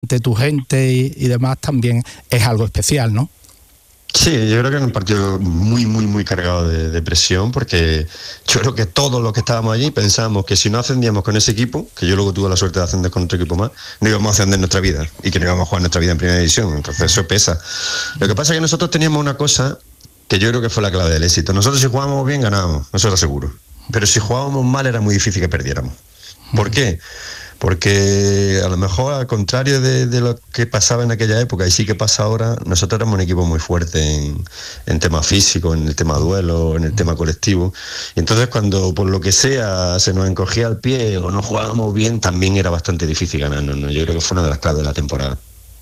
ante tu gente y demás también es algo especial, ¿no? Sí, yo creo que era un partido muy cargado de presión, porque yo creo que todos los que estábamos allí pensábamos que si no ascendíamos con ese equipo, que yo luego tuve la suerte de ascender con otro equipo más, no íbamos a ascender nuestra vida y que no íbamos a jugar nuestra vida en primera división. Entonces eso pesa. Lo que pasa es que nosotros teníamos una cosa que yo creo que fue la clave del éxito. Nosotros, si jugábamos bien, ganábamos, eso era seguro. Pero si jugábamos mal, era muy difícil que perdiéramos. ¿Por qué? Porque a lo mejor, al contrario de lo que pasaba en aquella época, y sí que pasa ahora, nosotros éramos un equipo muy fuerte en tema físico, en el tema duelo, en el tema colectivo. Y entonces, cuando por lo que sea se nos encogía el pie o no jugábamos bien, también era bastante difícil ganarnos, ¿no? Yo creo que fue una de las claves de la temporada.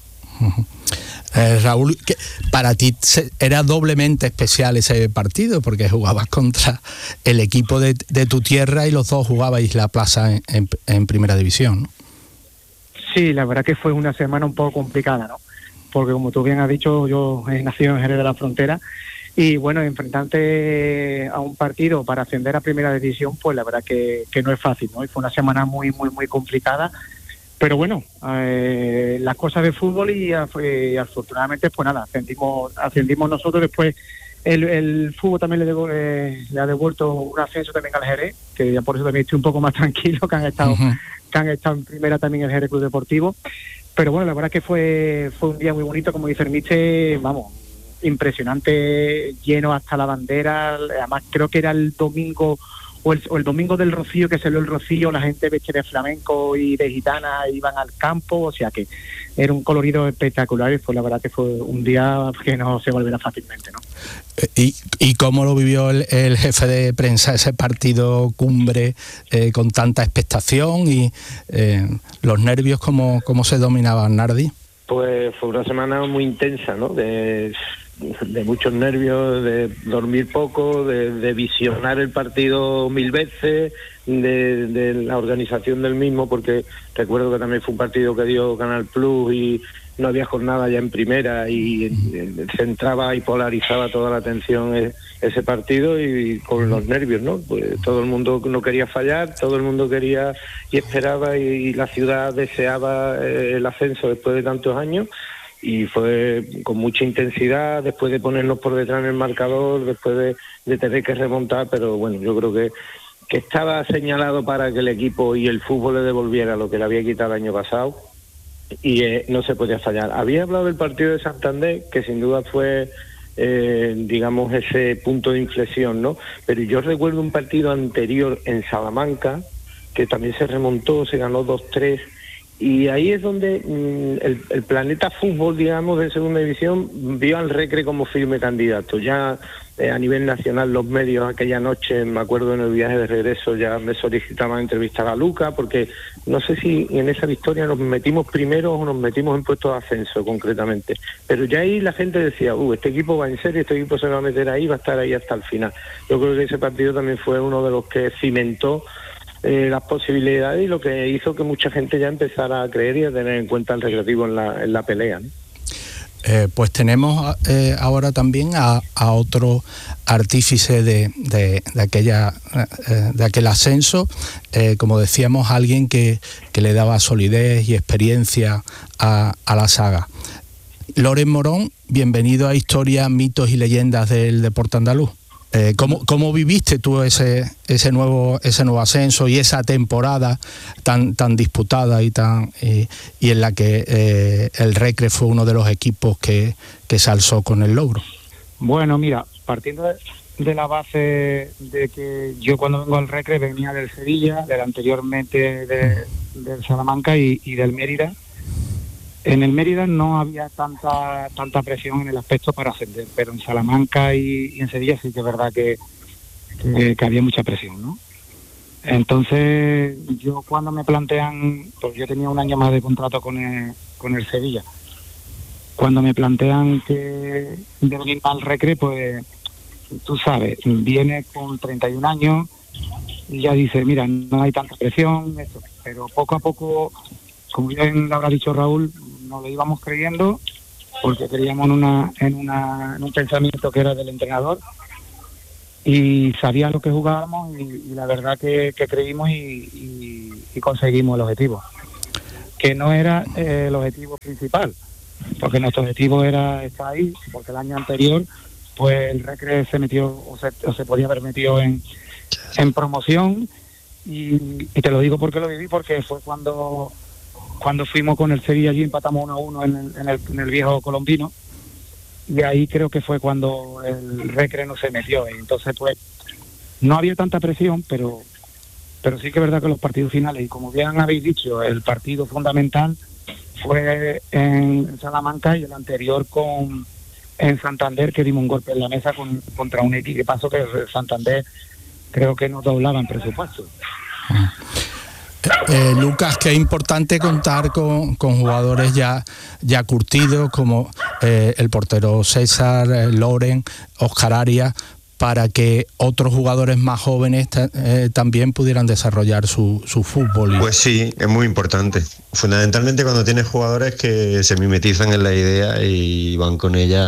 Raúl, para ti era doblemente especial ese partido, porque jugabas contra el equipo de tu tierra y los dos jugabais la plaza en primera división, ¿no? Sí, la verdad que fue una semana un poco complicada, ¿no? Porque como tú bien has dicho, yo he nacido en Jerez de la Frontera y bueno, enfrentarte a un partido para ascender a primera división, pues la verdad que no es fácil, ¿no? Y fue una semana muy complicada. Pero bueno, las cosas de fútbol y afortunadamente pues nada, ascendimos nosotros. Después el fútbol también le ha devuelto un ascenso también al Jerez, que ya por eso también estoy un poco más tranquilo, que han estado en primera también el Jerez Club Deportivo. Pero bueno, la verdad que fue un día muy bonito, como dice el míster, vamos, impresionante, lleno hasta la bandera. Además creo que era el domingo o el domingo del Rocío, que salió el Rocío, la gente vestida de flamenco y de gitana iban al campo, o sea que era un colorido espectacular y pues la verdad que fue un día que no se volverá fácilmente, ¿no? ¿Y cómo lo vivió el jefe de prensa ese partido cumbre con tanta expectación y los nervios, cómo se dominaban, Nardi? Pues fue una semana muy intensa, ¿no? De muchos nervios, de dormir poco, de visionar el partido 1000 veces, de la organización del mismo, porque recuerdo que también fue un partido que dio Canal Plus y no había jornada ya en primera y centraba y polarizaba toda la atención ese partido y con los nervios, ¿no? Pues todo el mundo no quería fallar, todo el mundo quería y esperaba y la ciudad deseaba el ascenso después de tantos años. Y fue con mucha intensidad, después de ponernos por detrás en el marcador, después de tener que remontar, pero bueno, yo creo que estaba señalado para que el equipo y el fútbol le devolviera lo que le había quitado el año pasado y no se podía fallar. Había hablado del partido de Santander, que sin duda fue, digamos, ese punto de inflexión, ¿no? Pero yo recuerdo un partido anterior en Salamanca, que también se remontó, se ganó 2-3, y ahí es donde el planeta fútbol, digamos, de segunda división vio al Recre como firme candidato. Ya a nivel nacional los medios aquella noche, me acuerdo en el viaje de regreso, ya me solicitaban entrevistar a Luca, porque no sé si en esa victoria nos metimos primero o nos metimos en puestos de ascenso concretamente. Pero ya ahí la gente decía, este equipo va en serio, este equipo se va a meter ahí, va a estar ahí hasta el final. Yo creo que ese partido también fue uno de los que cimentó las posibilidades y lo que hizo que mucha gente ya empezara a creer y a tener en cuenta el Recreativo en la pelea, ¿no? Pues tenemos ahora también a otro artífice de aquel ascenso, como decíamos, alguien que le daba solidez y experiencia a la saga. Loren Morón, bienvenido a Historias, Mitos y Leyendas del Deporte Andaluz. ¿Cómo viviste tú ese nuevo ascenso y esa temporada tan disputada y en la que el Recre fue uno de los equipos que se alzó con el logro? Bueno, mira, partiendo de la base de que yo cuando vengo al Recre venía del Sevilla, del anteriormente del Salamanca y del Mérida. En el Mérida no había tanta presión en el aspecto para ascender, pero en Salamanca y en Sevilla sí que es verdad que había mucha presión, ¿no? Entonces, yo cuando me plantean, pues yo tenía un año más de contrato con el Sevilla, cuando me plantean que de venir al Recre, pues tú sabes, viene con 31 años y ya dice, mira, no hay tanta presión, pero poco a poco, como bien lo habrá dicho Raúl, nos lo íbamos creyendo porque creíamos en un pensamiento que era del entrenador y sabía lo que jugábamos y la verdad que creímos y conseguimos el objetivo. que no era el objetivo principal, porque nuestro objetivo era estar ahí, porque el año anterior pues el Recre se metió o se podía haber metido en promoción, y te lo digo porque lo viví, porque fue cuando fuimos con el Sevilla allí, empatamos 1-1 en el viejo Colombino, y ahí creo que fue cuando el Recre no se metió, y entonces pues no había tanta presión, pero sí que es verdad que los partidos finales, y como bien habéis dicho, el partido fundamental fue en Salamanca, y el anterior en Santander, que dimos un golpe en la mesa contra un equipo que pasó, que Santander creo que nos doblaba en presupuesto. Lucas, que es importante contar con jugadores ya curtidos como el portero César, Loren, Óscar Arias, para que otros jugadores más jóvenes también pudieran desarrollar su fútbol. Pues sí, es muy importante. Fundamentalmente cuando tienes jugadores que se mimetizan en la idea y van con ella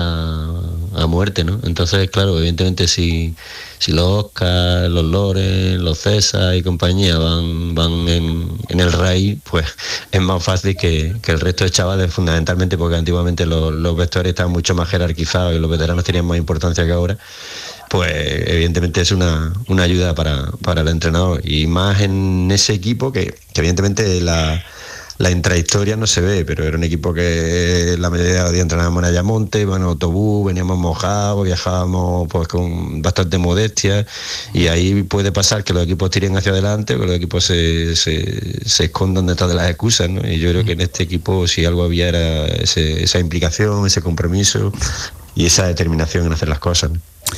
a muerte, ¿no? Entonces, claro, evidentemente si los Oscar, los Loren, los César y compañía van en el raíz, pues es más fácil que el resto de chavales, fundamentalmente porque antiguamente los vestuarios estaban mucho más jerarquizados y los veteranos tenían más importancia que ahora. Pues evidentemente es una ayuda para el entrenador, y más en ese equipo que evidentemente la intrahistoria no se ve, pero era un equipo que la mayoría de días entrenábamos en Ayamonte, bueno, autobús, veníamos mojados, viajábamos pues con bastante modestia, y ahí puede pasar que los equipos tiren hacia adelante o que los equipos se escondan detrás de las excusas, ¿no? Y yo creo que en este equipo si algo había era esa implicación, ese compromiso y esa determinación en hacer las cosas, ¿no?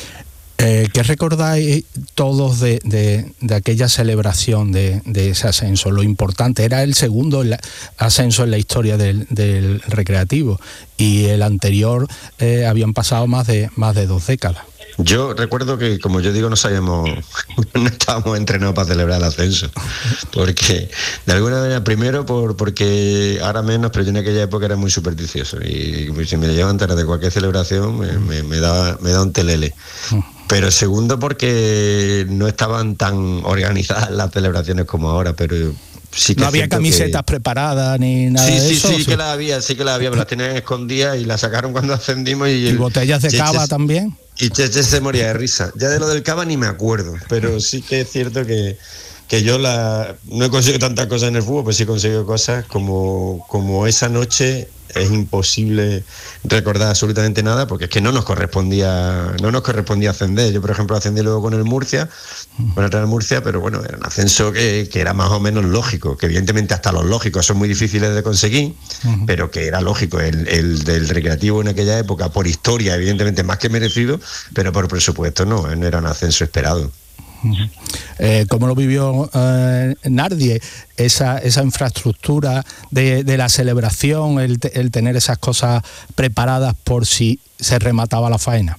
¿Qué recordáis todos de aquella celebración de ese ascenso? Lo importante, era el segundo ascenso en la historia del Recreativo, y el anterior habían pasado más de 2 décadas. Yo recuerdo que, como yo digo, no estábamos entrenados para celebrar el ascenso, porque de alguna manera, primero porque ahora menos, pero yo en aquella época era muy supersticioso, y si me llevan antes de cualquier celebración me da un telele. Pero segundo porque no estaban tan organizadas las celebraciones como ahora, pero sí que no había camisetas preparadas ni nada de eso. Sí que las había, pero las tenían escondidas y las sacaron cuando ascendimos. Y botellas de cava también. Y Cheche se moría de risa. Ya de lo del cava ni me acuerdo, pero sí que es cierto que yo no he conseguido tantas cosas en el fútbol, pues sí he conseguido cosas como esa noche. Es imposible recordar absolutamente nada, porque es que no nos correspondía ascender. Yo, por ejemplo, ascendí luego con el Murcia, con el Real Murcia, pero bueno, era un ascenso que era más o menos lógico, que evidentemente hasta los lógicos son muy difíciles de conseguir, pero que era lógico. El del Recreativo en aquella época, por historia, evidentemente más que merecido, pero por presupuesto no era un ascenso esperado. ¿Cómo lo vivió Nardie, esa infraestructura de la celebración, el tener esas cosas preparadas por si se remataba la faena?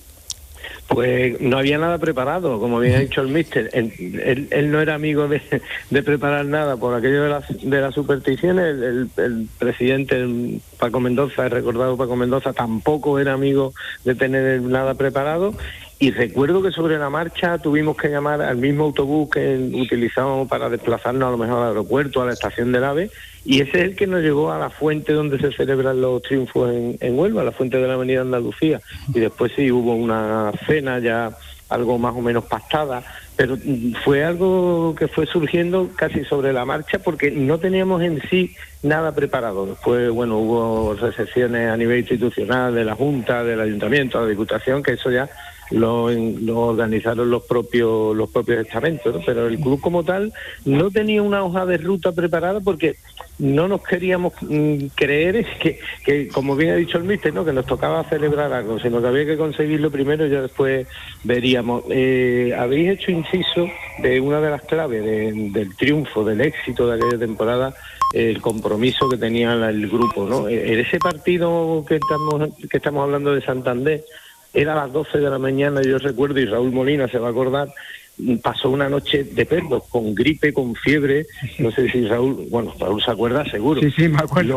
Pues no había nada preparado, como bien ha dicho el míster. Él no era amigo de preparar nada por aquello de las supersticiones. El presidente Paco Mendoza, el recordado Paco Mendoza, tampoco era amigo de tener nada preparado. Y recuerdo que sobre la marcha tuvimos que llamar al mismo autobús que utilizábamos para desplazarnos a lo mejor al aeropuerto, a la estación del AVE, y ese es el que nos llevó a la fuente donde se celebran los triunfos en Huelva, la fuente de la Avenida Andalucía. Y después sí hubo una cena ya algo más o menos pactada, pero fue algo que fue surgiendo casi sobre la marcha, porque no teníamos en sí nada preparado. Después, bueno, hubo recepciones a nivel institucional de la Junta, del Ayuntamiento, de la Diputación, que eso ya lo organizaron los propios estamentos, ¿no? Pero el club como tal no tenía una hoja de ruta preparada, porque no nos queríamos creer que como bien ha dicho el míster, ¿no?, que nos tocaba celebrar algo, sino que había que conseguirlo primero y ya después veríamos. Habéis hecho inciso de una de las claves del triunfo, del éxito de aquella temporada, el compromiso que tenía el grupo, ¿no? En ese partido que estamos hablando de Santander, era a las 12 de la mañana, yo recuerdo, y Raúl Molina se va a acordar, pasó una noche de perros, con gripe, con fiebre, no sé si Raúl se acuerda seguro. Sí, me acuerdo.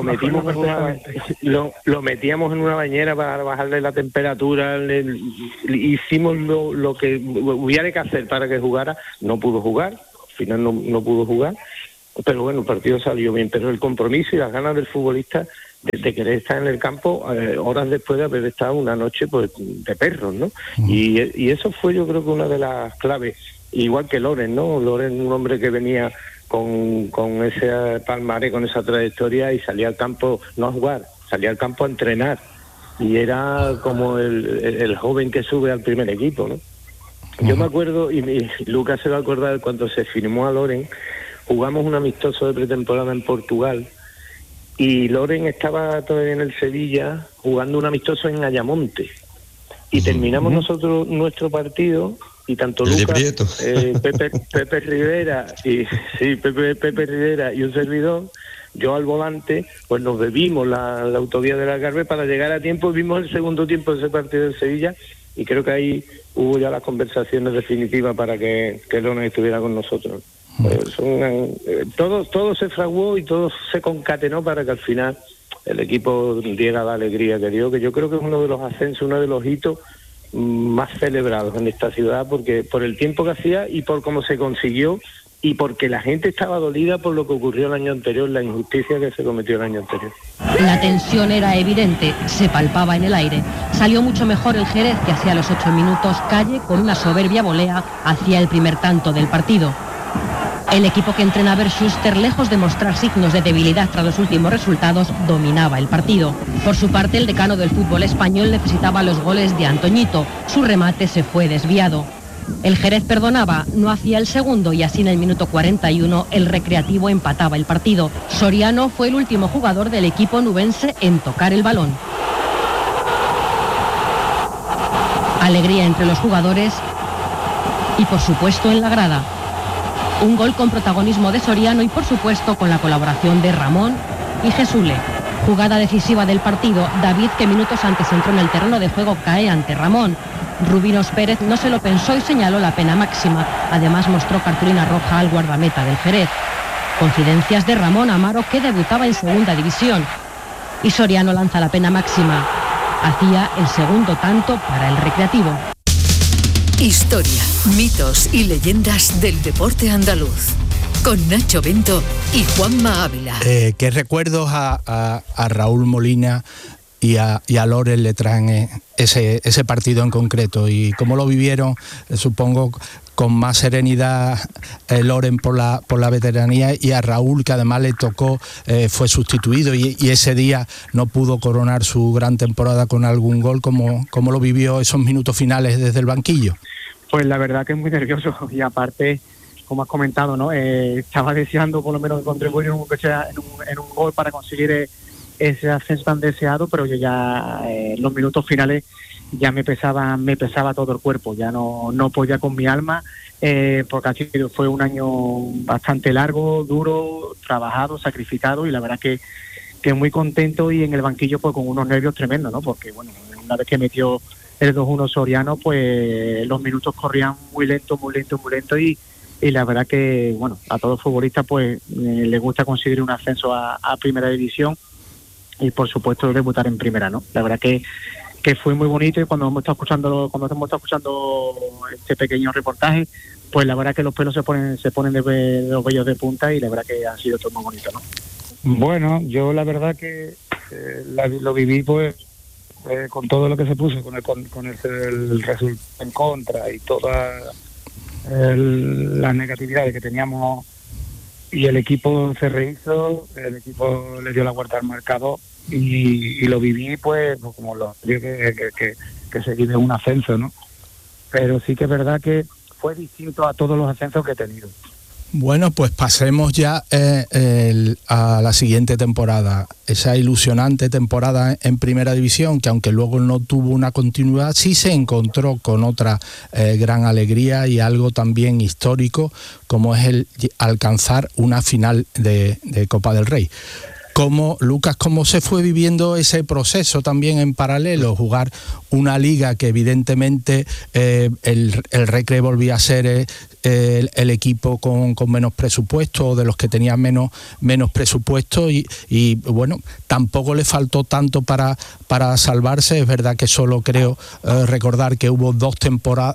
Lo metíamos en una bañera para bajarle la temperatura, hicimos lo que hubiera que hacer para que jugara. No pudo jugar, al final no pudo jugar. pero bueno, el partido salió bien, pero el compromiso y las ganas del futbolista de querer estar en el campo horas después de haber estado una noche pues de perros, ¿no? Y eso fue, yo creo que una de las claves, igual que Loren, ¿no? Loren, un hombre que venía con ese palmarés, con esa trayectoria, y salía al campo no a jugar, salía al campo a entrenar, y era como el joven que sube al primer equipo, ¿no? Yo me acuerdo, y Lucas se va a acordar, cuando se firmó a Loren, jugamos un amistoso de pretemporada en Portugal, y Loren estaba todavía en el Sevilla jugando un amistoso en Ayamonte, y terminamos nosotros nuestro partido, y tanto Lucas, Pepe Rivera y un servidor, yo al volante, pues nos bebimos la autovía del Algarve para llegar a tiempo. Vimos el segundo tiempo de ese partido de Sevilla, y creo que ahí hubo ya las conversaciones definitivas para que Loren estuviera con nosotros. Todo se fraguó y todo se concatenó para que al final el equipo diera la alegría que dio, que yo creo que es uno de los ascensos, uno de los hitos más celebrados en esta ciudad, porque por el tiempo que hacía y por cómo se consiguió, y porque la gente estaba dolida por lo que ocurrió el año anterior, la injusticia que se cometió el año anterior. La tensión era evidente, se palpaba en el aire. Salió mucho mejor el Jerez, que hacía los 8 minutos Calle, con una soberbia volea, hacía el primer tanto del partido. El equipo que entrena Bert Schuster, lejos de mostrar signos de debilidad tras los últimos resultados, dominaba el partido. Por su parte, el decano del fútbol español necesitaba los goles de Antoñito. Su remate se fue desviado. El Jerez perdonaba, no hacía el segundo, y así en el minuto 41 el Recreativo empataba el partido. Soriano fue el último jugador del equipo nubense en tocar el balón. Alegría entre los jugadores y, por supuesto, en la grada. Un gol con protagonismo de Soriano y, por supuesto, con la colaboración de Ramón y Jesule. Jugada decisiva del partido. David, que minutos antes entró en el terreno de juego, cae ante Ramón. Rubinos Pérez no se lo pensó y señaló la pena máxima. Además, mostró cartulina roja al guardameta del Jerez. Coincidencias de Ramón Amaro, que debutaba en segunda división. Y Soriano lanza la pena máxima. Hacía el segundo tanto para el Recreativo. Historia, mitos y leyendas del deporte andaluz. Con Nacho Bento y Juanma Ávila. ¿Qué recuerdos a Raúl Molina y a Loren le traen ese partido en concreto? ¿Y cómo lo vivieron? Supongo con más serenidad Loren por la veteranía, y a Raúl, que además le tocó, fue sustituido y ese día no pudo coronar su gran temporada con algún gol. ¿Cómo lo vivió esos minutos finales desde el banquillo? Pues la verdad que es muy nervioso, y aparte, como has comentado, ¿no? Estaba deseando por lo menos contribuir en un gol para conseguir ese ascenso tan deseado, pero yo ya en los minutos finales ya me pesaba todo el cuerpo, ya no podía con mi alma, porque fue un año bastante largo, duro, trabajado, sacrificado, y la verdad que muy contento, y en el banquillo pues con unos nervios tremendos, ¿no? Porque bueno, una vez que metió el 2-1 Soriano, pues los minutos corrían muy lento, y la verdad que, bueno, a todo futbolista pues le gusta conseguir un ascenso a primera división, y por supuesto debutar en primera, ¿no? La verdad que fue muy bonito, y cuando hemos estado escuchando este pequeño reportaje, pues la verdad que los pelos se ponen de los vellos de punta, y la verdad que ha sido todo muy bonito, ¿no? Bueno, yo la verdad que lo viví pues con todo lo que se puso, con el resultado en contra y toda la negatividad que teníamos, y el equipo se rehizo, el equipo le dio la vuelta al marcador, y lo viví pues como lo que se vive un ascenso, ¿no? Pero sí que es verdad que fue distinto a todos los ascensos que he tenido. Bueno, pues pasemos ya a la siguiente temporada, esa ilusionante temporada en Primera División, que aunque luego no tuvo una continuidad, sí se encontró con otra gran alegría y algo también histórico, como es el alcanzar una final de Copa del Rey. Lucas, ¿cómo se fue viviendo ese proceso también en paralelo? Jugar una liga que evidentemente el Recre volvía a ser el equipo con menos presupuesto, o de los que tenían menos presupuesto, y bueno, tampoco le faltó tanto para salvarse. Es verdad que solo creo recordar que hubo dos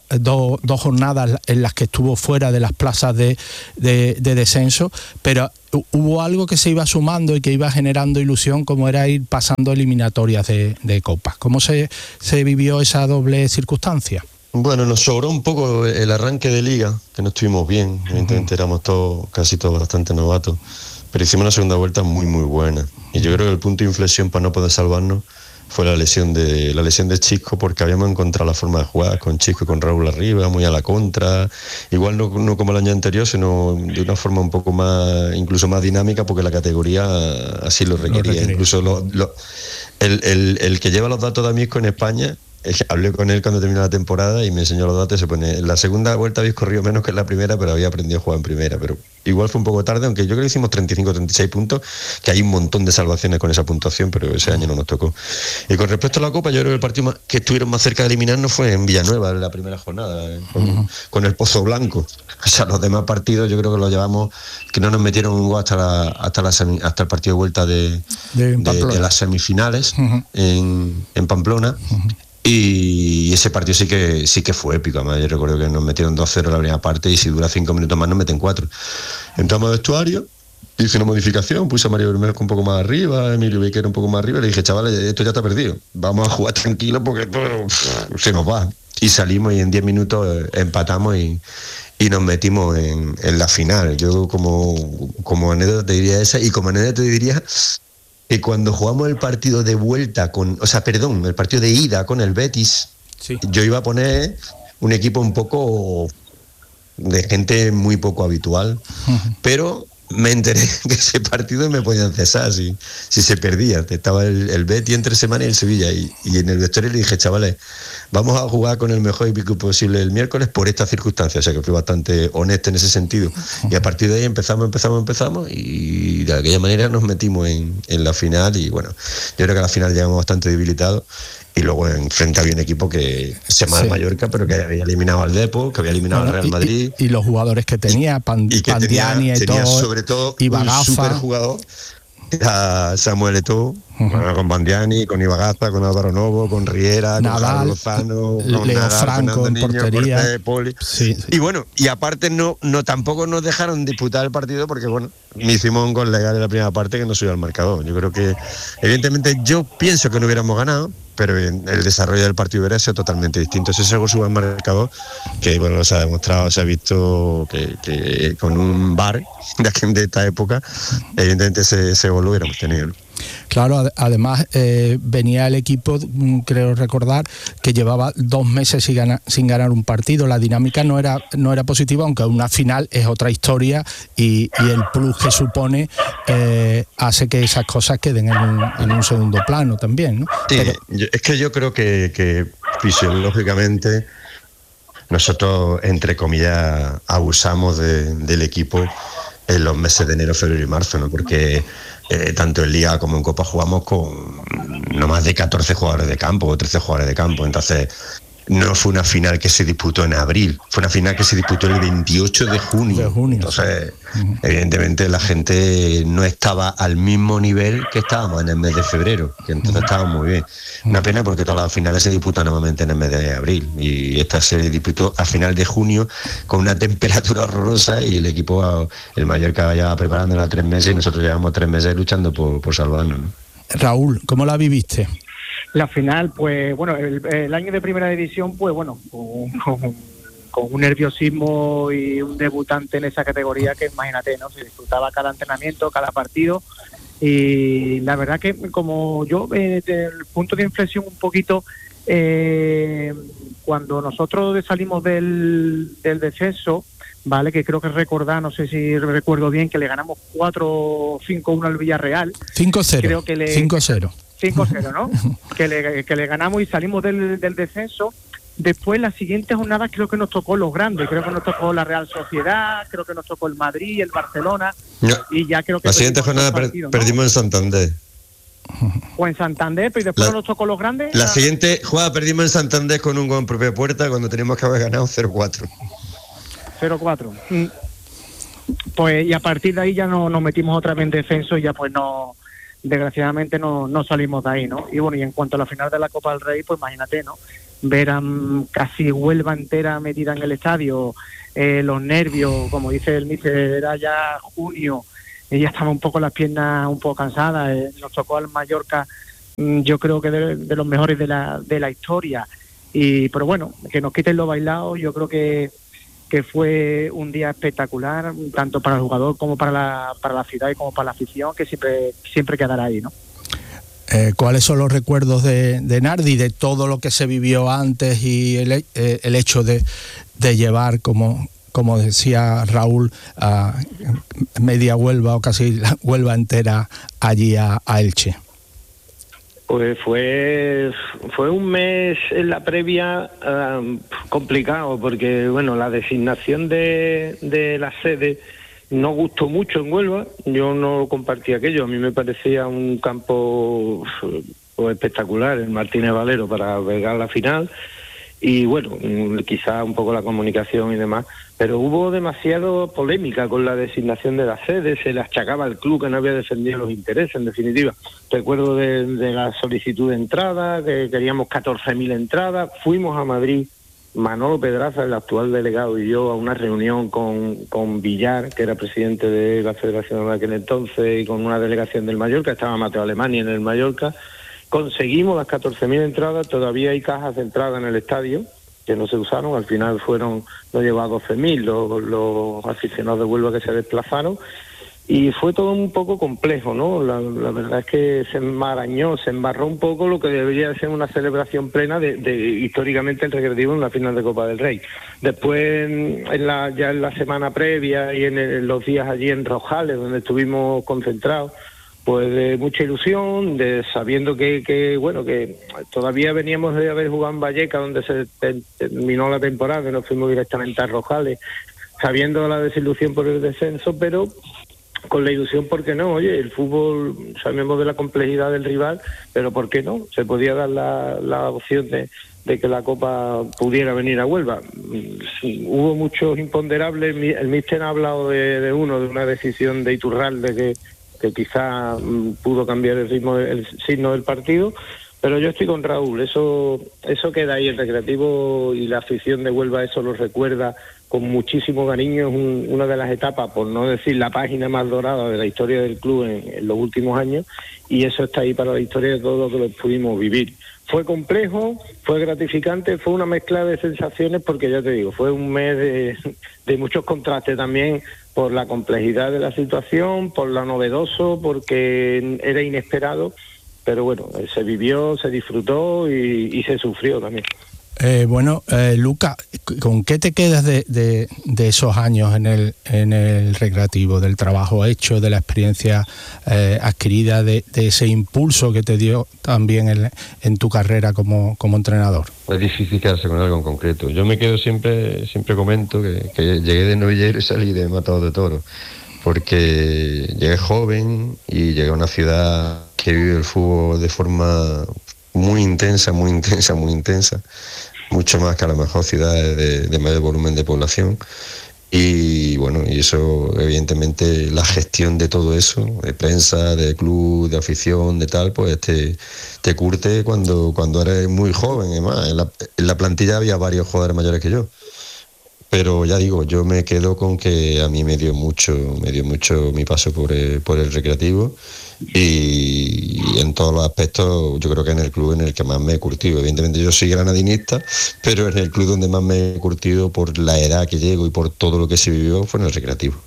jornadas en las que estuvo fuera de las plazas de descenso, pero hubo algo que se iba sumando y que iba generando ilusión, como era ir pasando eliminatorias de Copa. ¿Cómo se vivió esa doble circunstancia? Bueno, nos sobró un poco el arranque de liga, que no estuvimos bien. Evidentemente éramos casi todos bastante novatos, pero hicimos una segunda vuelta muy muy buena. Y yo creo que el punto de inflexión para no poder salvarnos fue la lesión de Chisco, porque habíamos encontrado la forma de jugar con Chisco y con Raúl arriba, muy a la contra, igual no como el año anterior, sino de una forma un poco más, incluso más dinámica, porque la categoría así lo requería. Incluso el que lleva los datos de Amisco en España, hablé con él cuando terminó la temporada y me enseñó los datos. Se pone, en la segunda vuelta habéis corrido menos que en la primera, pero había aprendido a jugar en primera. Pero igual fue un poco tarde, aunque yo creo que hicimos 35-36 puntos, que hay un montón de salvaciones con esa puntuación, pero ese año no nos tocó. Y con respecto a la Copa, yo creo que el partido que estuvieron más cerca de eliminarnos fue en Villanueva, en la primera jornada, con el Pozo Blanco. O sea, los demás partidos yo creo que los llevamos, que no nos metieron un gol hasta el partido de vuelta de las semifinales en Pamplona. Y ese partido sí que fue épico. Además, yo recuerdo que nos metieron 2-0 en la primera parte, y si dura 5 minutos más nos meten 4. Entramos al vestuario, hice una modificación, puse a Mario Bermejo un poco más arriba, a Emilio Viquera un poco más arriba, y le dije, chavales, esto ya está perdido, vamos a jugar tranquilo porque esto se nos va. Y salimos y en 10 minutos empatamos y nos metimos en la final. Yo como anécdota te diría esa, y como anécdota te diría que cuando jugamos el partido de vuelta el partido de ida con el Betis, sí, yo iba a poner un equipo un poco de gente muy poco habitual, pero me enteré que ese partido me podían cesar si se perdía. Estaba el Betis entre semana y el Sevilla, y en el vestuario le dije, chavales, vamos a jugar con el mejor equipo posible el miércoles por estas circunstancias. O sea que fui bastante honesto en ese sentido, y a partir de ahí empezamos, y de aquella manera nos metimos en la final. Y bueno, yo creo que a la final llegamos bastante debilitados, y luego enfrente había un equipo que se llama el Mallorca, pero que había eliminado al Depor, que había eliminado al Real Madrid. Y los jugadores que tenía, Pandiani y tenía todo. Sobre todo y un superjugador, Samuel Eto'o, con Pandiani, con Ibagaza, con Álvaro Novo, con Riera, Nadal, con Javi Lozano, con Leo Nadal, Franco en portería. Cortés, Poli. Sí. Y bueno, y aparte no tampoco nos dejaron disputar el partido, porque bueno, hicimos un gol legal en la primera parte que no subió al marcador. Yo creo que, evidentemente, yo pienso que no hubiéramos ganado, pero el desarrollo del partido hubiera sido totalmente distinto. Si ese gol sube al marcador, que bueno, se ha demostrado, se ha visto que con un VAR de esta época, evidentemente ese gol lo hubiéramos tenido. Claro, además venía el equipo, creo recordar, que llevaba 2 meses sin ganar un partido. La dinámica no era positiva, aunque una final es otra historia, y el plus que supone hace que esas cosas queden en un segundo plano también, ¿no? Sí, es que yo creo que fisiológicamente nosotros, entre comillas, abusamos del equipo en los meses de enero, febrero y marzo, ¿no? Porque tanto en Liga como en Copa jugamos con no más de 14 jugadores de campo o 13 jugadores de campo. Entonces, no fue una final que se disputó en abril, fue una final que se disputó el 28 de junio. Entonces, evidentemente la gente no estaba al mismo nivel que estábamos en el mes de febrero, que entonces estábamos muy bien. Una pena, porque todas las finales se disputan normalmente en el mes de abril, y esta se disputó a final de junio con una temperatura horrorosa, y el equipo, el Mallorca, ya preparándola 3 meses, y nosotros llevamos 3 meses luchando por salvarnos, ¿no? Raúl, ¿cómo la viviste? La final, pues bueno, el año de primera división, pues bueno, con un nerviosismo y un debutante en esa categoría que, imagínate, ¿no? Se disfrutaba cada entrenamiento, cada partido, y la verdad que, como yo, desde el punto de inflexión un poquito, cuando nosotros salimos del descenso, vale, que creo que recordar, no sé si recuerdo bien, que le ganamos 4-5-1 al Villarreal. 5-0. Creo que 5-0. 5-0, ¿no? que le ganamos y salimos del descenso. Después, las siguientes jornadas, creo que nos tocó los grandes. Creo que nos tocó la Real Sociedad, creo que nos tocó el Madrid, el Barcelona. No. Y ya creo que... La siguiente jornada perdimos en Santander. O en Santander, pero después nos tocó los grandes. La siguiente jugada perdimos en Santander con un gol en propia puerta, cuando teníamos que haber ganado 0-4. 0-4. Pues, y a partir de ahí ya nos metimos otra vez en descenso, y ya pues no... Desgraciadamente no salimos de ahí, ¿no? Y bueno, y en cuanto a la final de la Copa del Rey, pues imagínate, ¿no? Ver a casi Huelva entera metida en el estadio, los nervios, como dice el míster, era ya junio, ya estaba un poco las piernas un poco cansadas. Nos tocó al Mallorca, yo creo que de los mejores de la historia. Pero bueno, que nos quiten lo bailado, yo creo que fue un día espectacular, tanto para el jugador como para la ciudad y como para la afición, que siempre quedará ahí, ¿no? ¿Cuáles son los recuerdos de Nardi, de todo lo que se vivió antes y el hecho de llevar, como decía Raúl, a media Huelva o casi la Huelva entera allí a Elche? Pues fue un mes en la previa complicado, porque bueno, la designación de la sede no gustó mucho en Huelva. Yo no compartí aquello, a mí me parecía un campo pues, espectacular, el Martínez Valero, para albergar la final. Y bueno, quizá un poco la comunicación y demás, pero hubo demasiada polémica con la designación de la sede, se le achacaba al club que no había defendido los intereses, en definitiva. Recuerdo de la solicitud de entrada, que queríamos 14.000 entradas, fuimos a Madrid, Manolo Pedraza, el actual delegado, y yo a una reunión con Villar, que era presidente de la federación de aquel entonces, y con una delegación del Mallorca, estaba Mateo Alemany en el Mallorca. Conseguimos las 14.000 entradas, todavía hay cajas de entrada en el estadio que no se usaron, al final no llegó a 12.000 los aficionados de Huelva que se desplazaron, y fue todo un poco complejo, ¿no? La verdad es que se enmarañó, se embarró un poco lo que debería ser una celebración plena de históricamente el Recreativo en la final de Copa del Rey. Después, ya en la semana previa y en los días allí en Rojales, donde estuvimos concentrados, pues de mucha ilusión, sabiendo que todavía veníamos de haber jugado en Vallecas, donde se terminó la temporada, y nos fuimos directamente a Rojales, sabiendo la desilusión por el descenso, pero con la ilusión, ¿por qué no? Oye, el fútbol, sabemos de la complejidad del rival, pero ¿por qué no? Se podía dar la opción de que la Copa pudiera venir a Huelva. Hubo muchos imponderables, el míster ha hablado de una decisión de Iturralde que quizá pudo cambiar el signo del partido, pero yo estoy con Raúl, eso queda ahí. El Recreativo y la afición de Huelva eso lo recuerda con muchísimo cariño. Es una de las etapas, por no decir la página más dorada de la historia del club en los últimos años, y eso está ahí para la historia de todo lo que lo pudimos vivir. Fue complejo, fue gratificante, fue una mezcla de sensaciones, porque ya te digo, fue un mes de muchos contrastes también, por la complejidad de la situación, por lo novedoso, porque era inesperado, pero bueno, se vivió, se disfrutó y se sufrió también. Luca, ¿con qué te quedas de esos años en el Recreativo, del trabajo hecho, de la experiencia adquirida, de ese impulso que te dio también en tu carrera como entrenador? Es difícil quedarse con algo en concreto. Yo me quedo siempre comento que llegué de novillero y salí de matador de toros, porque llegué joven y llegué a una ciudad que vive el fútbol de forma muy intensa, mucho más que a lo mejor ciudades de mayor volumen de población. Y bueno, y eso, evidentemente, la gestión de todo eso, de prensa, de club, de afición, de tal, pues te curte cuando eres muy joven. Además, en la plantilla había varios jugadores mayores que yo. Pero ya digo, yo me quedo con que a mí me dio mucho mi paso por el Recreativo, y en todos los aspectos yo creo que en el club en el que más me he curtido. Evidentemente yo soy granadinista, pero en el club donde más me he curtido por la edad que llego y por todo lo que se vivió fue en el Recreativo.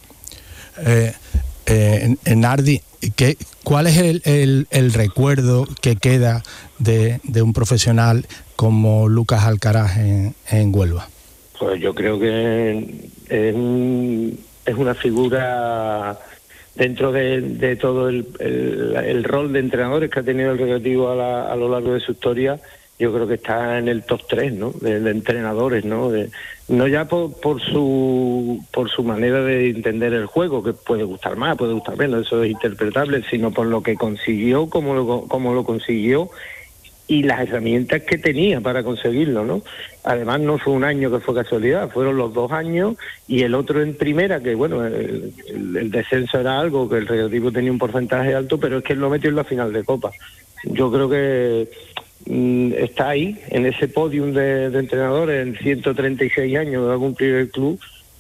Nardi, ¿cuál es el recuerdo que queda de un profesional como Lucas Alcaraz en Huelva? Pues yo creo que es una figura dentro de todo el rol de entrenadores que ha tenido el Recreativo a lo largo de su historia. Yo creo que está en el top 3, ¿no? De entrenadores, ¿no? No ya por su manera de entender el juego, que puede gustar más, puede gustar menos, eso es interpretable, sino por lo que consiguió, cómo lo consiguió, y las herramientas que tenía para conseguirlo, ¿no? Además, no fue un año que fue casualidad, fueron los 2 años, y el otro en primera, que bueno, el descenso era algo que el Recreativo tenía un porcentaje alto, pero es que él lo metió en la final de Copa. Yo creo que está ahí, en ese podium de entrenadores, en 136 años que va a cumplir el club,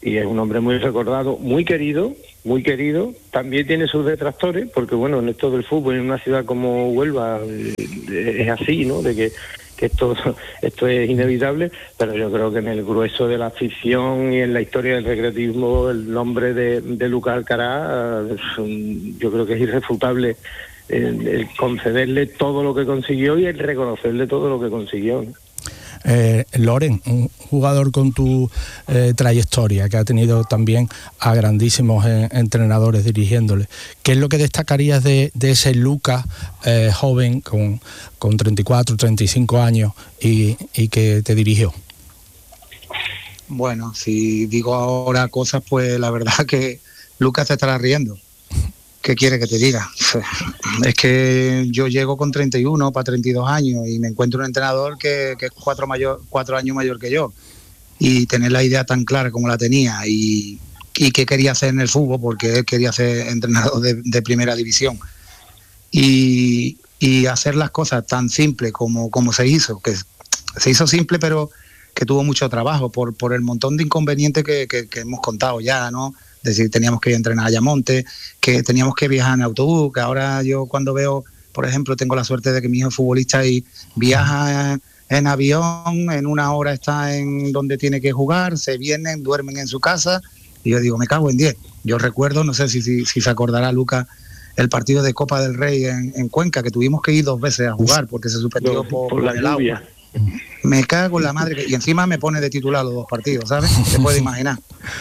y es un hombre muy recordado, muy querido, también tiene sus detractores, porque bueno, en esto del fútbol en una ciudad como Huelva es así, ¿no? De que esto es inevitable, pero yo creo que en el grueso de la afición y en la historia del recreatismo el nombre de Lucas Alcaraz, yo creo que es irrefutable el concederle todo lo que consiguió y el reconocerle todo lo que consiguió, ¿no? Loren, un jugador con tu trayectoria, que ha tenido también a grandísimos entrenadores dirigiéndole, ¿qué es lo que destacarías de ese Lucas joven con 34, 35 años y que te dirigió? Bueno, si digo ahora cosas, pues la verdad que Lucas se estará riendo. ¿Qué quiere que te diga? Es que yo llego con 31 para 32 años y me encuentro un entrenador que es 4 años mayor que yo, y tener la idea tan clara como la tenía y qué quería hacer en el fútbol, porque él quería ser entrenador de primera división, y hacer las cosas tan simples como se hizo, que se hizo simple pero que tuvo mucho trabajo por el montón de inconvenientes que hemos contado ya, ¿no? Es decir, teníamos que ir a entrenar a Ayamonte, que teníamos que viajar en autobús, que ahora yo cuando veo, por ejemplo, tengo la suerte de que mi hijo es futbolista y viaja en avión, en una hora está en donde tiene que jugar, se vienen, duermen en su casa, y yo digo, me cago en 10. Yo recuerdo, no sé si se acordará Lucas, el partido de Copa del Rey en Cuenca, que tuvimos que ir 2 veces a jugar porque se suspendió por la lluvia. Me cago en la madre, y encima me pone de titular los 2 partidos, ¿sabes? Se puede imaginar.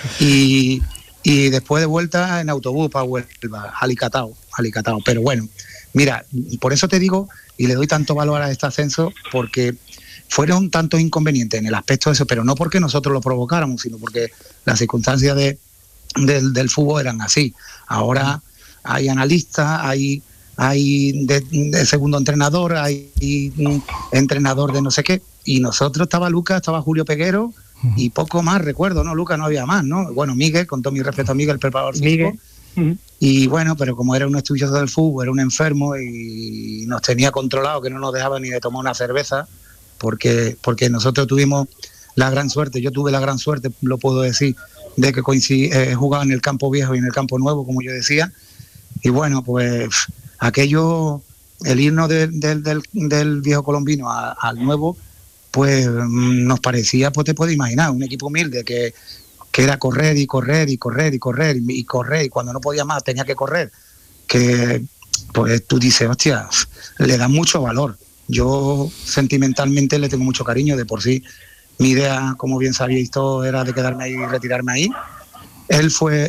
Y después de vuelta en autobús para Huelva, alicatado. Pero bueno, mira, por eso te digo, y le doy tanto valor a este ascenso, porque fueron tantos inconvenientes en el aspecto de eso, pero no porque nosotros lo provocáramos, sino porque las circunstancias del fútbol eran así. Ahora hay analistas, hay de segundo entrenador, hay entrenador de no sé qué, y nosotros estaba Lucas, estaba Julio Peguero, y poco más recuerdo, ¿no? Lucas, no había más, ¿no? Bueno, Miguel, con todo mi respeto a Miguel, el preparador físico. Y bueno, pero como era un estudioso del fútbol, era un enfermo y nos tenía controlado, que no nos dejaba ni de tomar una cerveza, porque nosotros tuvimos la gran suerte, yo tuve la gran suerte, lo puedo decir, de que jugaba en el campo viejo y en el campo nuevo, como yo decía, y bueno, pues aquello, el irnos del viejo colombino al nuevo, pues nos parecía, pues te puedes imaginar, un equipo humilde que era correr y cuando no podía más tenía que correr, que pues tú dices, hostia, le da mucho valor. Yo sentimentalmente le tengo mucho cariño, de por sí mi idea, como bien sabíais todos, era de quedarme ahí y retirarme ahí. Él fue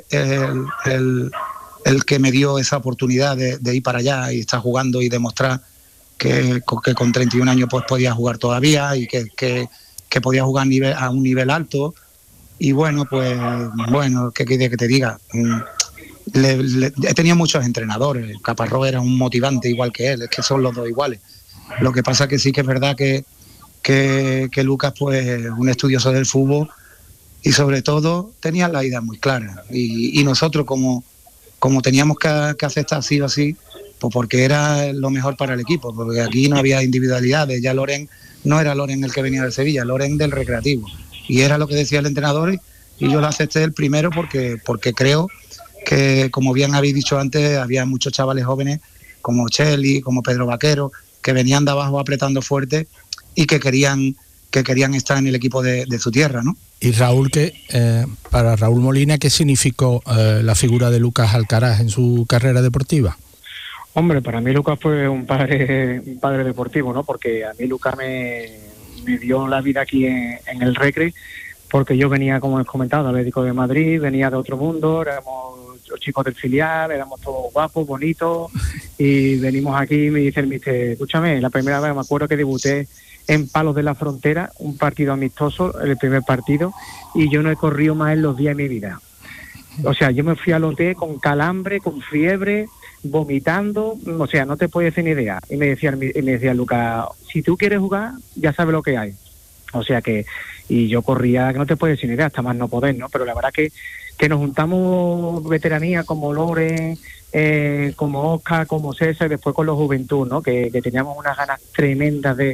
el que me dio esa oportunidad de ir para allá y estar jugando y demostrar que con 31 años pues podía jugar todavía y que podía jugar a un nivel alto. Y bueno, pues ¿qué quiere que te diga? He tenido muchos entrenadores. Caparrós era un motivante igual que él, es que son los dos iguales. Lo que pasa que sí que es verdad que Lucas pues un estudioso del fútbol y sobre todo tenía la idea muy clara, y nosotros como teníamos que aceptar sí o sí, pues porque era lo mejor para el equipo, porque aquí no había individualidades. Ya Loren no era Loren el que venía del Sevilla, Loren del Recreativo, y era lo que decía el entrenador, y yo lo acepté el primero porque creo que, como bien habéis dicho antes, había muchos chavales jóvenes como Cheli, como Pedro Vaquero, que venían de abajo apretando fuerte y que querían estar en el equipo de su tierra, ¿no? Y Raúl, para Raúl Molina, ¿qué significó la figura de Lucas Alcaraz en su carrera deportiva? Hombre, para mí Lucas fue un padre deportivo, ¿no? Porque a mí Lucas me dio la vida aquí en el Recre, porque yo venía, como he comentado, Atlético de Madrid, venía de otro mundo, éramos los chicos del filial, éramos todos guapos, bonitos, y venimos aquí y me dice el míster, escúchame, la primera vez me acuerdo que debuté en Palos de la Frontera, un partido amistoso, el primer partido, y yo no he corrido más en los días de mi vida. O sea, yo me fui al hotel con calambre, con fiebre, vomitando, o sea, no te puedes hacer ni idea. Y me decía Lucas, si tú quieres jugar, ya sabes lo que hay. O sea que, y yo corría, que no te puedes hacer ni idea, hasta más no poder, ¿no? Pero la verdad que nos juntamos veteranía como Loren, como Oscar, como César, y después con los Juventud, ¿no? Que teníamos unas ganas tremendas de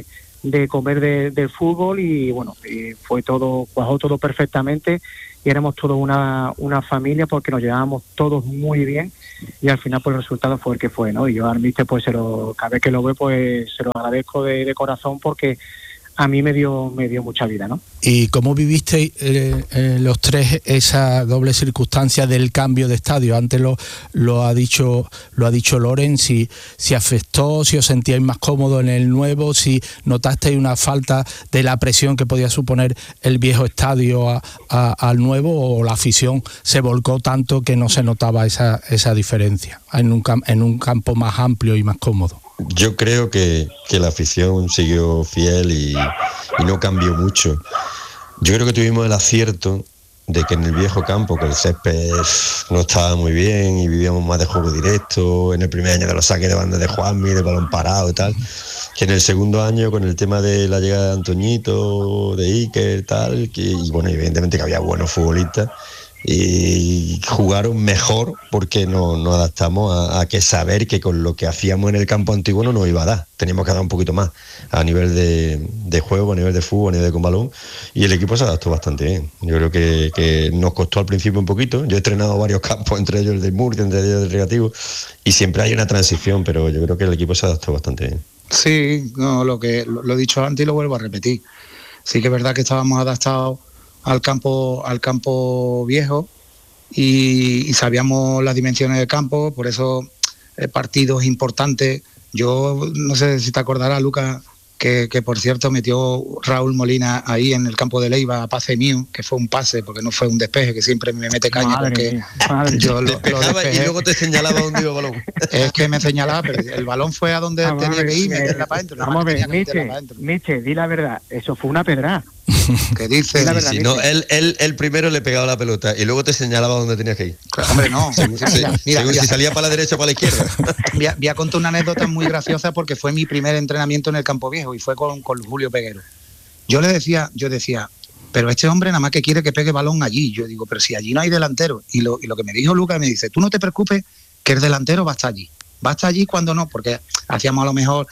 de comer del fútbol y bueno, cuajó todo perfectamente y éramos todos una familia porque nos llevábamos todos muy bien y al final pues el resultado fue el que fue, ¿no? Y yo al míster pues cada vez que lo veo pues se lo agradezco de corazón porque a mí me dio mucha vida, ¿no? ¿Y cómo vivisteis los tres esa doble circunstancia del cambio de estadio? Antes lo ha dicho Loren, si afectó, si os sentíais más cómodos en el nuevo, si notasteis una falta de la presión que podía suponer el viejo estadio al nuevo, o la afición se volcó tanto que no se notaba esa diferencia en un campo más amplio y más cómodo. Yo creo que la afición siguió fiel y no cambió mucho. Yo creo que tuvimos el acierto de que en el viejo campo, que el césped no estaba muy bien y vivíamos más de juego directo, en el primer año de los saques de banda de Juanmi, de balón parado y tal, que en el segundo año con el tema de la llegada de Antoñito, de Iker, tal, y bueno, evidentemente que había buenos futbolistas, y jugaron mejor porque nos adaptamos a que saber que con lo que hacíamos en el campo antiguo no nos iba a dar, teníamos que dar un poquito más a nivel de juego, a nivel de fútbol, a nivel de con balón, y el equipo se adaptó bastante bien. Yo creo que nos costó al principio un poquito. Yo he entrenado varios campos, entre ellos el del Murcia, entre ellos el del Recreativo, y siempre hay una transición, pero yo creo que el equipo se adaptó bastante bien. Sí, no, lo he dicho antes y lo vuelvo a repetir. Sí que es verdad que estábamos adaptados al campo viejo y sabíamos las dimensiones del campo, por eso partidos importantes. Yo no sé si te acordarás, Lucas, que por cierto metió Raúl Molina ahí en el campo de Leiva a pase mío, que fue un pase, porque no fue un despeje, que siempre me mete caña porque yo lo despejé. Y luego te señalaba dónde iba el balón. Es que me señalaba, pero el balón fue a donde tenía que ir, meterla para adentro. Vamos a ver, Miche, di la verdad, eso fue una pedrada. ¿Qué dices? Sí, no, él primero le pegaba la pelota y luego te señalaba dónde tenías que ir. Hombre, no. Según si salía para la derecha o para la izquierda. Voy a contar una anécdota muy graciosa porque fue mi primer entrenamiento en el campo viejo y fue con Julio Peguero. Yo decía, pero este hombre nada más que quiere que pegue balón allí. Yo digo, pero si allí no hay delantero. Y lo que me dijo Lucas, me dice, tú no te preocupes que el delantero va a estar allí. Va a estar allí cuando no, porque hacíamos a lo mejor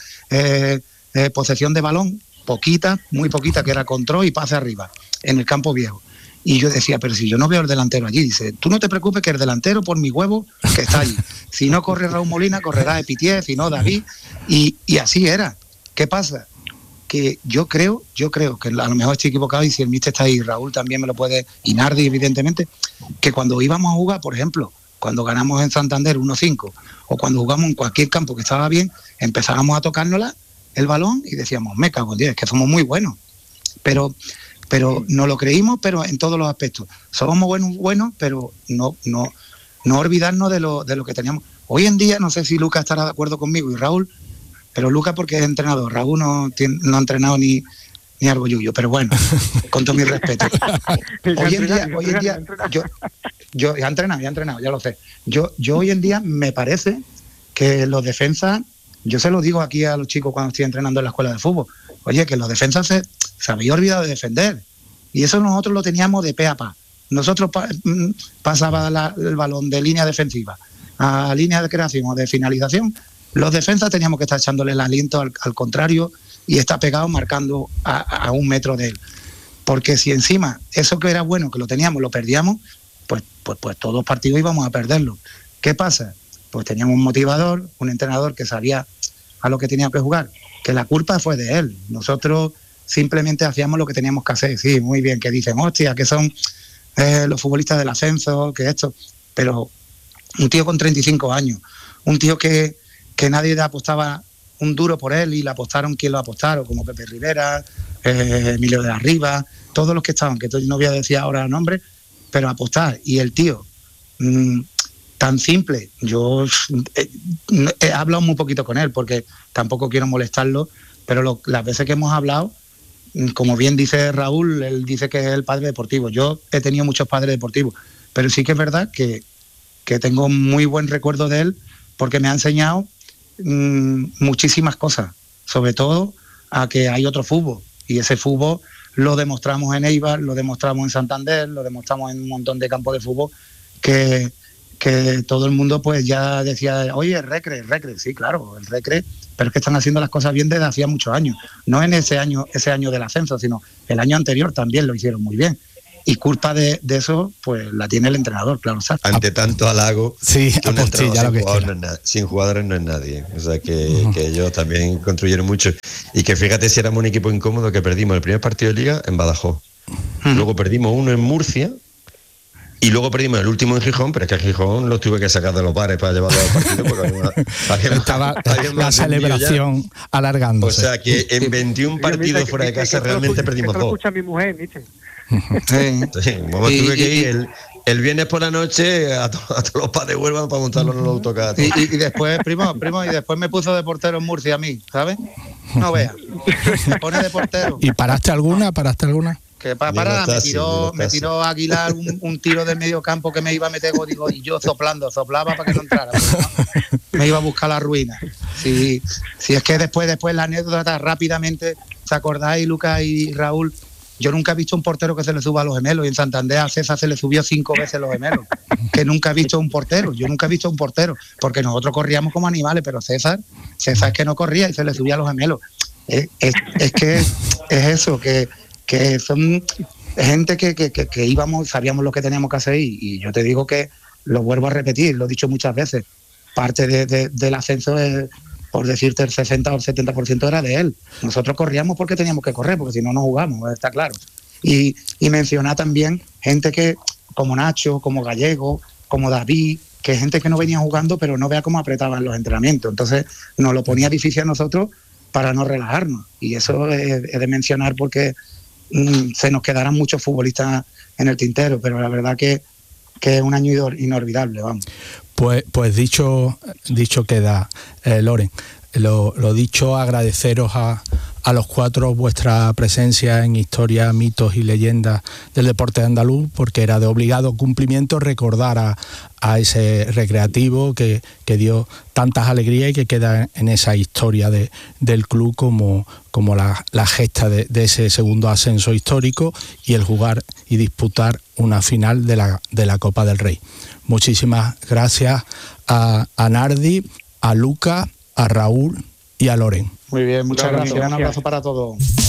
posesión de balón, poquita, muy poquita, que era control y pase arriba, en el campo viejo. Y yo decía, pero si yo no veo el delantero allí, dice, tú no te preocupes que el delantero, por mi huevo, que está allí. Si no corre Raúl Molina, correrá Epitié, si no David, y así era. ¿Qué pasa? Que yo creo que a lo mejor estoy equivocado, y si el míster está ahí, Raúl también me lo puede, y Nardi evidentemente, que cuando íbamos a jugar, por ejemplo, cuando ganamos en Santander 1-5, o cuando jugamos en cualquier campo que estaba bien, empezábamos a tocárnosla el balón y decíamos, me cago en Dios, es que somos muy buenos. Pero no lo creímos, pero en todos los aspectos. Somos buenos, pero no olvidarnos de lo que teníamos. Hoy en día, no sé si Lucas estará de acuerdo conmigo y Raúl, pero Lucas porque es entrenador, Raúl no ha entrenado ni Argollullo, pero bueno, con todo mi respeto. Hoy en día, yo he entrenado, ya lo sé. Yo hoy en día me parece que los defensas, yo se lo digo aquí a los chicos cuando estoy entrenando en la escuela de fútbol, oye, que los defensas se había olvidado de defender, y eso nosotros lo teníamos de pe a pa. Nosotros pasaba el balón de línea defensiva a línea de creación o de finalización, los defensas teníamos que estar echándole el aliento al contrario y estar pegado marcando a 1 metro de él, porque si encima eso que era bueno, que lo teníamos, lo perdíamos, pues todos los partidos íbamos a perderlo. ¿Qué pasa? Pues teníamos un motivador, un entrenador que sabía a lo que tenía que jugar, que la culpa fue de él. Nosotros simplemente hacíamos lo que teníamos que hacer. Sí, muy bien, que dicen, hostia, que son los futbolistas del ascenso, que esto, pero un tío con 35 años, un tío que nadie le apostaba un duro por él y le apostaron quien lo apostaron, como Pepe Rivera, Emilio de la Riva, todos los que estaban, que no voy a decir ahora el nombre, pero apostar. Y el tío, tan simple, yo he hablado muy poquito con él porque tampoco quiero molestarlo, pero las veces que hemos hablado, como bien dice Raúl, él dice que es el padre deportivo. Yo he tenido muchos padres deportivos, pero sí que es verdad que tengo muy buen recuerdo de él porque me ha enseñado muchísimas cosas, sobre todo a que hay otro fútbol, y ese fútbol lo demostramos en Eibar, lo demostramos en Santander, lo demostramos en un montón de campos de fútbol que todo el mundo pues ya decía, oye, el Recre, sí, claro, el Recre, pero es que están haciendo las cosas bien desde hacía muchos años. No en ese año del ascenso, sino el año anterior también lo hicieron muy bien. Y culpa de eso, pues la tiene el entrenador, claro. Ante tanto halago, sí, que un entrenador sin jugadores no es nadie. O sea, que ellos también construyeron mucho. Y que fíjate si éramos un equipo incómodo, que perdimos el primer partido de Liga en Badajoz. Luego perdimos uno en Murcia. Y luego perdimos el último en Gijón, pero es que a Gijón los tuve que sacar de los bares para llevarlo al partido porque estaba la celebración alargándose. O sea que en 21 partidos fuera de casa realmente perdimos 2. Escucha mi mujer, ¿viste? Sí, tuve que ir el viernes por la noche a todos los padres de Huelva para montarlo en los autocares. Y después, primo, y después me puso de portero en Murcia a mí, ¿sabes? No veas, me pone de portero. ¿Y paraste alguna? Que me tiró Aguilar un tiro del medio campo que me iba a meter gol, y yo soplaba para que no entrara. Me iba a buscar la ruina. Sí, es que después la anécdota rápidamente, ¿os acordáis, Lucas y Raúl? Yo nunca he visto un portero que se le suba a los gemelos, y en Santander a César se le subió 5 veces los gemelos. Que nunca he visto un portero, porque nosotros corríamos como animales, pero César es que no corría y se le subía a los gemelos. Es que es eso, que son gente que íbamos, sabíamos lo que teníamos que hacer, y yo te digo que lo vuelvo a repetir, lo he dicho muchas veces, parte del ascenso es, por decirte, el 60 o el 70% era de él. Nosotros corríamos porque teníamos que correr, porque si no, no jugamos, está claro. Y mencionar también gente que, como Nacho, como Gallego, como David, que es gente que no venía jugando, pero no vea cómo apretaban los entrenamientos. Entonces nos lo ponía difícil a nosotros para no relajarnos. Y eso es de mencionar, porque se nos quedarán muchos futbolistas en el tintero, pero la verdad que es un año inolvidable, vamos. Pues dicho queda, Loren. Lo dicho, agradeceros a los 4 vuestra presencia en Historia, Mitos y Leyendas del Deporte Andaluz, porque era de obligado cumplimiento recordar a ese recreativo que dio tantas alegrías y que queda en esa historia del club como la gesta de ese segundo ascenso histórico y el jugar y disputar una final de la Copa del Rey. Muchísimas gracias a Nardi, a Luca, a Raúl y a Loren. Muy bien, muchas gracias. Un abrazo para todos.